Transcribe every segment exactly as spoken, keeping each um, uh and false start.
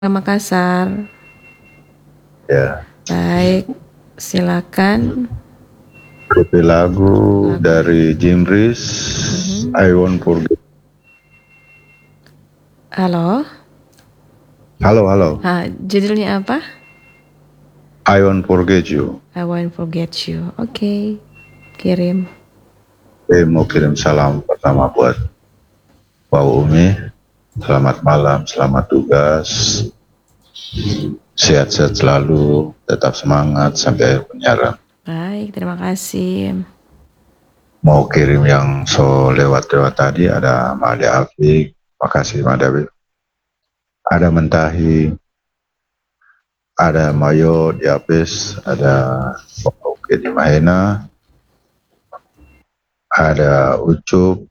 Makassar. Ya. Baik, silakan. D P lagu dari Jimris, mm-hmm. I Won't Forget. Halo. Halo, halo. Ah, judulnya apa? I Won't Forget You. I Won't Forget You. Oke, okay. Kirim. Saya mau kirim salam pertama buat Pak Umi. Selamat malam, selamat tugas. Sehat-sehat selalu, tetap semangat sampai akhir penyiaran. Baik, terima kasih. Mau kirim yang so lewat-lewat tadi ada Made Afik, makasih Made. Ada Mentahi, ada Mayo Diapes, ada Oke di Mahena, ada Ucup,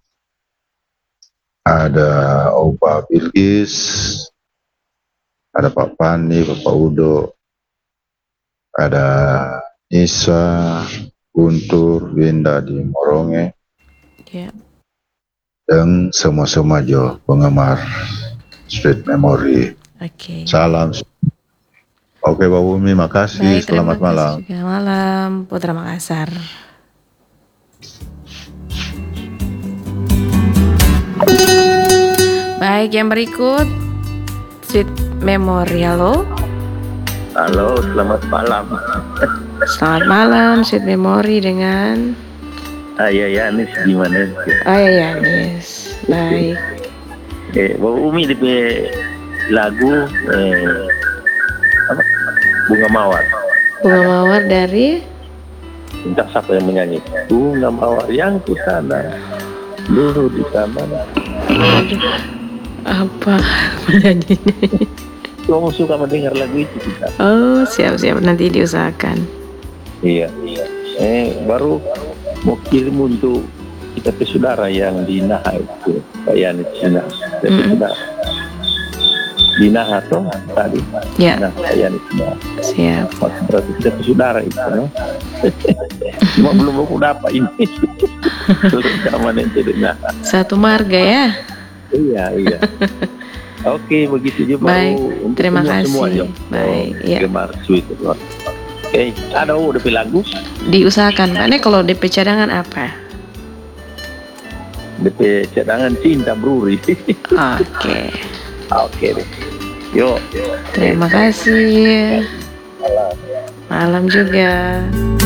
ada Oba Bilgis, ada Pak Pani, Bapak Udo, ada Nisa, Guntur, Winda di Moronge, yeah. Dan semua-semua jo penggemar Sweet Memory. Oke. Okay. Salam. Oke, Pak Umi, makasih. Baik, selamat terima malam. Kasih juga malam, Putra Makassar. Baik, yang berikut Sweet Memory. Halo. Halo, selamat malam. Selamat malam, Sweet Memory dengan Ayah Yanis gimana? Ayah Yanis. Baik. Eh, Bapak Umi di lagu eh, apa? Bunga Mawar. Bunga Mawar dari Entah siapa yang menyanyi. Bunga Mawar yang ku tanam dulu di taman. Apa menyanyinya? Kamu suka mendengar lagu itu kita? Oh, siap-siap, nanti diusahakan. Iya, iya. Eh, baru mau kirim untuk kita ke saudara yang di Naha itu, Pak Yanis Cina. Mm-hmm. Di Naha toh tadi. Ya. Nah, Pak Yanis Cina. Siap. Berarti kita ke saudara itu, no? Cuma belum aku dapat ini. Terus kamu nanti Naha. Satu marga ya. Iya, iya. Oke, begitu juga. Baik, baru terima semua, kasih. Semua, Baik, oh, ya. Gemar sweet. Oke, ada oh, D P lagu? Diusahakan, Pak. Nih kalau D P cadangan apa? D P cadangan Cinta Bruri. Oke. Oke deh. Yuk. Terima kasih. Malam. Malam juga.